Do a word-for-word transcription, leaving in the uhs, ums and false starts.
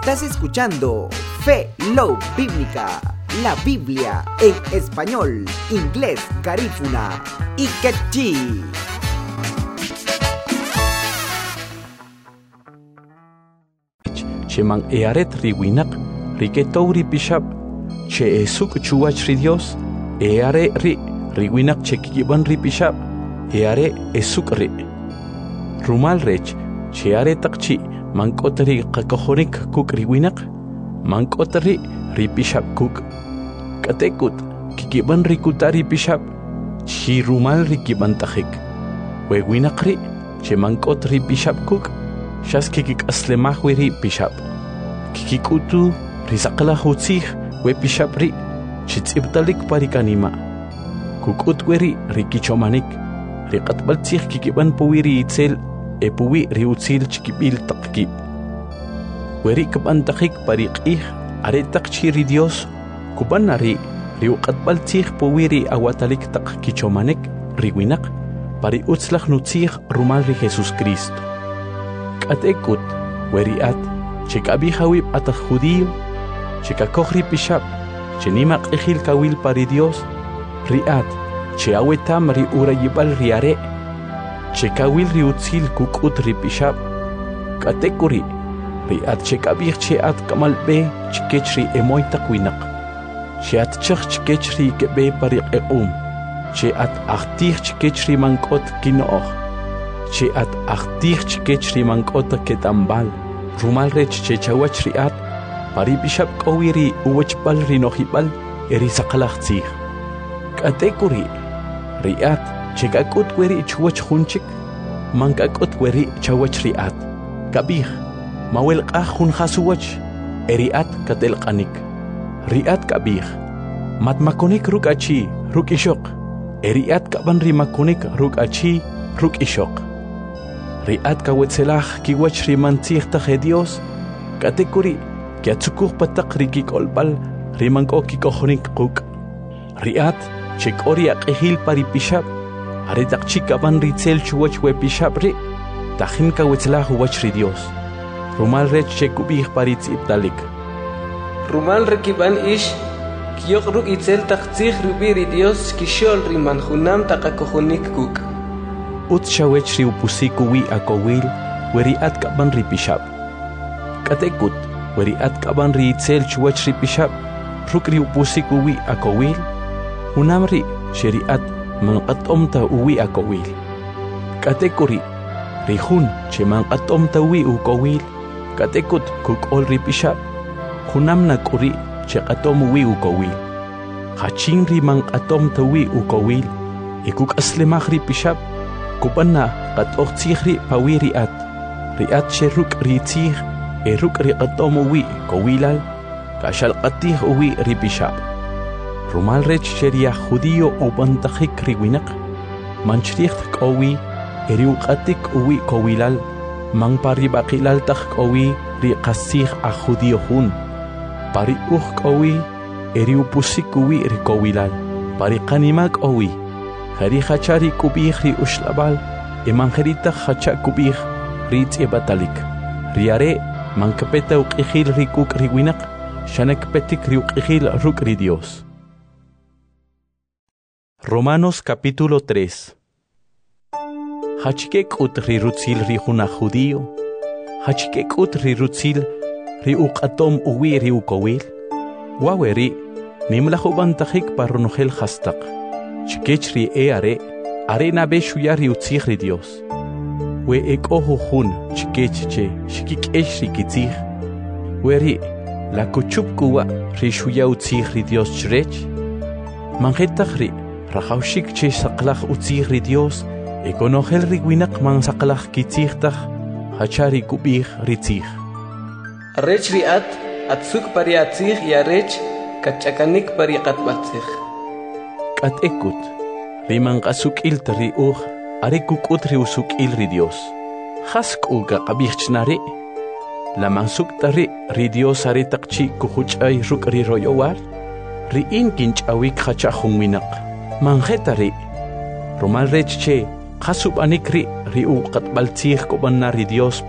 Estás escuchando Fe Love Bíblica, la Biblia en español, inglés, garífuna y quechí. Che man earet riwinak, riketouri pishab, che esuk chuach ri Dios, eare ri, riwinak che kikiban ri pishab, eare esuk ri. Rumal rech, che are takchi, mankotri kakohonik kuk riwinak, mankotri ri pishab kuk. Katekut, kikiban ri kutari pishab, chi rumal ri kiban takik. Wewinak ri, che mankotri pishab kuk, shas kikik aslemahwi ri pishab. Kikikutu risakala hutsih we pishab ri, chitsibtalik parikanima. Kukutweri ri kichomanik, ri katbaltsih kikiban puwi ri itzel, e puwi ri utsil chikibil takkib. Weri kabantakik pariqih, aretak chi ri Dios, kubanari ri ukatbaltsih puwi ri awatalik tak kichomanik, ri winak, pari utslak nutsih rumal ri Jesus Cristo. Katekut, weri at, chekabi hawib at judío, chekakohri pishab, chenimak ejil kawil pari Dios, riat, cheawetam ri urayibal riare, chekawil ri utzil kukut ri pishab, katekuri, riat chekabih cheat kamalbe chikech ri emoy takwinak, cheat chach chikech ri kebe pari eum, cheat achtih chikech ri mankot kinooh, cheat achtih chikech ri mankot ketambal, rumal rech che chawach riat, pari bishab kawiri uwachbal ri nohibal, eri sakalachtzih. Katekuri, riat, che kakut weri chuwach hunchik, man kakut weri chawach riat. Kabih, mawel kahun hasuwach, eriat katel kanik. Riat kabih, mat makonik ruk achi, ruk ishok, eriat kaban ri makonik ruk achi, ruk ishok. Riat kawetselah kiwach rimantzih taje Dios, katekuri, kiatsukuh patak rikik olbal, rimanko kikohonik kuk. Riat, chek oriak ehil pari pishab, aretak chikaban ritzel chuwach we pishab ri, tajin kawetselah huwach ri Dios. Rumal rech chekubih paritz iptalik. Rumal rekiban ish, kiyok ruk itzel taktzih rubi ri Dios, kishol riman hunam takakohonik kuk. Ut shawech ri upusiku wi akowil, weri at kaban ri pishab. Katekut, weri at kaban ri itzel chuwach ri pishab, ruk ri upusiku wi akowil, unam ri sheri at manqatom ta uwi akowil. Katekuri, ri hun che manqatom ta wi ukowil, katekut kuk ol ri pishab, hunam na kuri che qatom wi ukowil. Hachin ri manqatom ta wi ukowil, ikuk aslemah ri pishab, kubanna kat oktsih ri pawi riat, riat she ruk ri tsih, e ruk ri qatom uwi kowilal, kashal qatih uwi ri pishab. Rumal rech sheria judío ubantakik ri winak, manchricht kowi, eri uqatik uwi kowilal, man pari bakilal tak kowi ri qasih a judío hun, pari uj kowi, eri upusik uwi ri kowilal, pari qanimak owi, Hari hachari kubih ri ushlabal, emanjerita hacha kubih ri tiebatalik. Riare, mankapeta uqihil ri kuk ri winak, shanakpetik ri uqihil ruk ri Dios. Romanos capítulo tres. Hachikek ut ri rutzil ri juna judío, hachikek ut ri rutzil ri uqatom uwi ri ukowil, waweri, nimlahubantajik parunojel hastak. Chikech ri e are, are na be shuya ri utzih ri Dios. We ek oho hun, chikech che, shikik esh ri kitzih. We ri, la kuchup kuwa ri shuya utzih ri Dios chrech. Manjetach ri, rahaushik che saklach utzih ri Dios, ekonojel ri winak man saklach kitzih tach, hachari kubih ri tzih. Arrech ri at, atsuk pari atzih y arrech, kachakanik pari katbatzih. Katekut, riman kasukil tari uj, are kukut ri usukil ri Dios. Hask uga kabichnare, la mansuk tari ri Dios are takchi kuhuchay ruk ri royowar, ri in kinch awik hachahung winak. Manjetari, rumal rech che, kasub anikri ri u katbaltzih kuban na ri Dios